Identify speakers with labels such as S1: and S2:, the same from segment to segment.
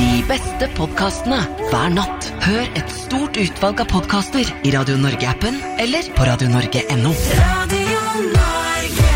S1: De beste podcastene hver natt. Hør et stort utvalg av podcaster i Radio Norge-appen eller på radionorge.no. Radio Norge.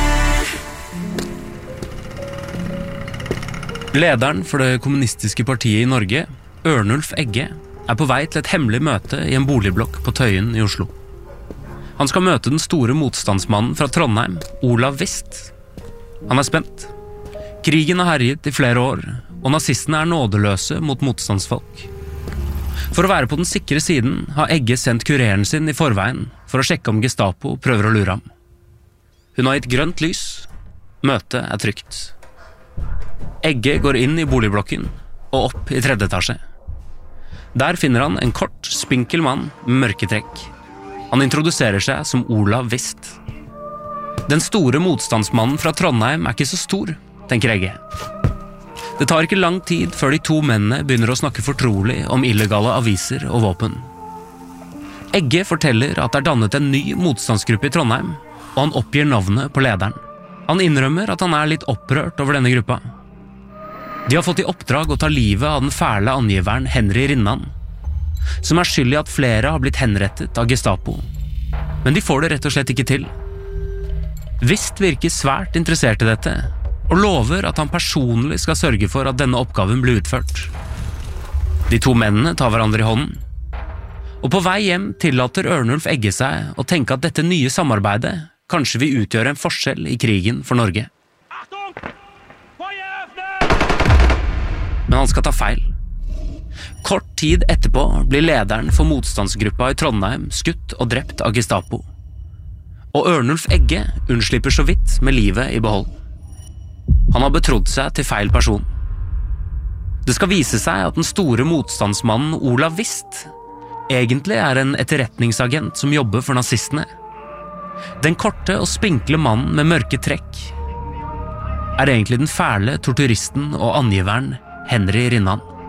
S2: Lederen for det kommunistiske partiet i Norge, Ørnulf Egge, på vei til et hemmelig møte i en boligblokk på Tøyen i Oslo. Han skal møte den store motstandsmannen fra Trondheim, Olav Wist. Han spent. Krigen har herjet i flere år, og nazistene nådeløse mot motstandsfolk. For å være på den sikre siden har Egge sendt kureren sin i forveien for å sjekke om Gestapo prøver å lure ham. Hun har gitt grønt lys. Møtet trygt. Egge går inn i boligblokken og opp i 3. etasje. Der finner han en kort, spinkel mann med mørke trekk. Han introduserer seg som Olav Wist. Den store motstandsmannen fra Trondheim ikke så stor, tenker Egge. Det tar ikke lang tid før de to mennene begynner å snakke fortrolig om illegale aviser og våpen. Egge forteller at det dannet en ny motstandsgruppe i Trondheim, og han oppgir navnet på lederen. Han innrømmer at han litt opprørt over denne gruppa. De har fått i oppdrag å ta livet av den fæle angiveren Henry Rinnan, som skyld i at flere har blitt henrettet av Gestapo. Men de får det rett og slett ikke til. Wist virker svært interessert i dette, og lover at han personlig skal sørge for at denne oppgaven blir utført. De to mennene tar hverandre i hånden, og på vei hjem tillater Ørnulf Egge seg å tenke at dette nye samarbeidet kanskje vil utgjøre en forskjell i krigen for Norge. Men han skal ta feil. Kort tid etterpå blir lederen for motstandsgruppa i Trondheim skutt og drept av Gestapo. Og Ørnulf Egge unnslipper så vidt med livet i behold. Han har betrodd seg til feil person. Det skal vise seg at den store motstandsmannen Olav Wist egentlig en etterretningsagent som jobber for nazistene. Den korte og spinkle mannen med mørke trekk egentlig den fæle torturisten og angiveren Henry Rinnan.